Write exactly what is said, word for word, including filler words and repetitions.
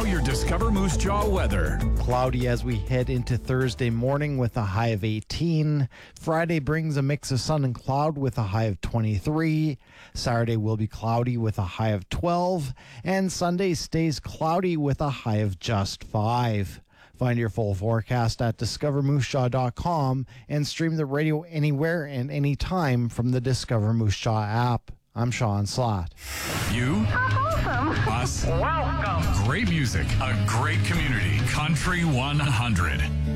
Now your Discover Moose Jaw weather. Cloudy as we head into Thursday morning with a high of eighteen. Friday brings a mix of sun and cloud with a high of twenty-three. Saturday will be cloudy with a high of twelve. And Sunday stays cloudy with a high of just five. Find your full forecast at discover moose jaw dot com and stream the radio anywhere and anytime from the Discover Moose Jaw app. I'm Sean Slott. You, Awesome. us, Welcome. great music, a great community. Country one hundred.